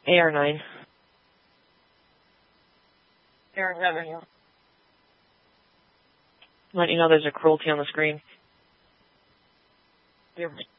AR9. AR7, yeah. Let you know there's a cruelty on the screen. You're right.